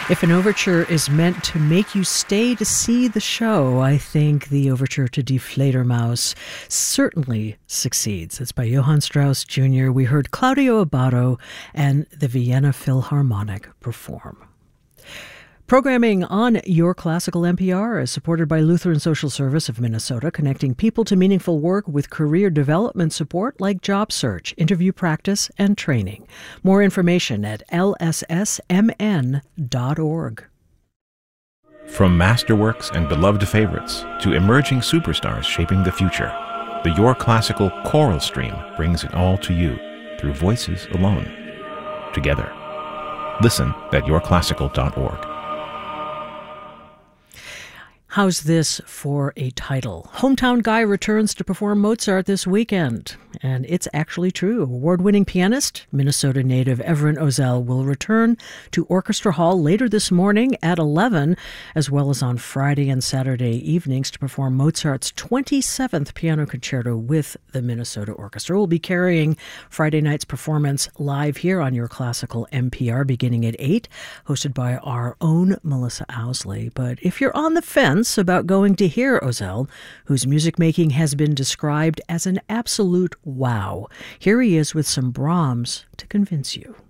If an overture is meant to make you stay to see the show, I think the overture to Die Fledermaus certainly succeeds. It's by Johann Strauss Jr. We heard Claudio Abbado and the Vienna Philharmonic perform. Programming on Your Classical NPR is supported by Lutheran Social Service of Minnesota, connecting people to meaningful work with career development support like job search, interview practice, and training. More information at lssmn.org. From masterworks and beloved favorites to emerging superstars shaping the future, the Your Classical choral stream brings it all to you through voices alone, together. Listen at yourclassical.org. How's this for a title? Hometown Guy returns to perform Mozart this weekend. And it's actually true. Award-winning pianist, Minnesota native Everin Ozel will return to Orchestra Hall later this morning at 11, as well as on Friday and Saturday evenings to perform Mozart's 27th piano concerto with the Minnesota Orchestra. We'll be carrying Friday night's performance live here on Your Classical NPR beginning at 8, hosted by our own Melissa Owsley. But if you're on the fence about going to hear Ozel, whose music making has been described as an absolute wow, here he is with some Brahms to convince you.